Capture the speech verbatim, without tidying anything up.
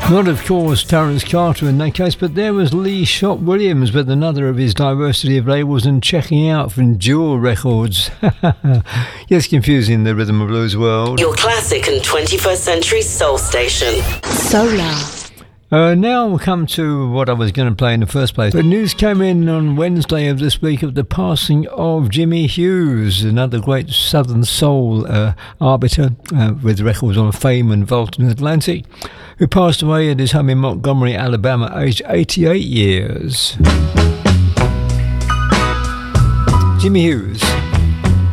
Not, of course, Terence Carter in that case, but there was Lee Shop Williams with another of his diversity of labels and checking out from Jewel Records. Yes, confusing the rhythm and blues world. Your classic and twenty-first century soul station. Solar. Uh, now we'll come to what I was going to play in the first place. The news came in on Wednesday of this week of the passing of Jimmy Hughes, another great Southern soul uh, arbiter uh, with records on Fame and Vault and Atlantic, who passed away at his home in Montgomery, Alabama, aged eighty-eight years. Jimmy Hughes.